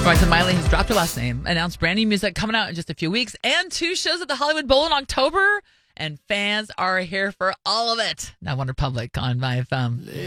Bryson Miley has dropped her last name, announced brand new music coming out in just a few weeks, and 2 shows at the Hollywood Bowl in October. And fans are here for all of it. Now, OneRepublic on my FM.